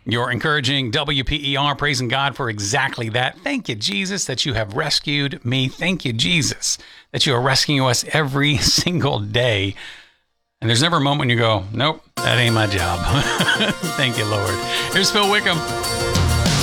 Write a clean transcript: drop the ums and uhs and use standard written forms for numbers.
You're encouraging WPER, praising God for exactly that. Thank you, Jesus, that you have rescued me. Thank you, Jesus, that you are rescuing us every single day. And there's never a moment when you go, nope, that ain't my job. Thank you, Lord. Here's Phil Wickham.